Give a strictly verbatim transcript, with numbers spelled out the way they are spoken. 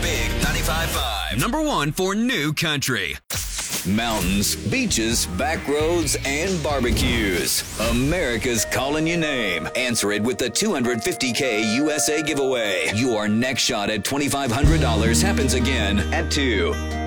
Big ninety-five point five. Number one for new country. Mountains, beaches, back roads, and barbecues. America's calling your name. Answer it with the two hundred fifty K U S A giveaway. Your next shot at twenty-five hundred dollars happens again at two.